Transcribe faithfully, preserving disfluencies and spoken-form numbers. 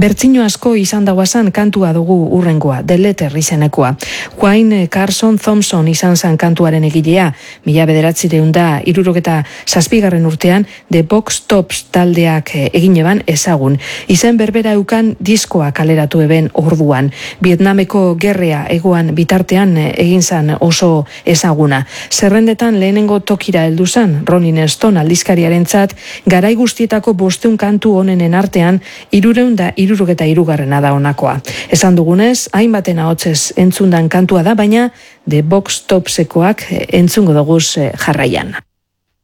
Bertzino asko izan dagoazan kantua dugu urrengoa, The Letter izenekoa. Wayne Carson Thompson izan zan kantuaren egilea, mila bederatzireun da irurogeta zazpigarren urtean The Box Tops taldeak egin eban ezagun. Izen berbera eukan diskoa kaleratu eben orduan. Vietnameko gerrea egoan bitartean egin zan oso ezaguna. Zerrendetan lehenengo tokira heldu zan, Rolling Stone aldizkariarentzat garai guztietako bosteun kantu honenen artean hirureun da hirurogeta hirugarrena da honakoa. Esan dugunez, hainbaten ahotsez entzundan kantua da, baina The Box Topsekoak entzungo doguz jarraian.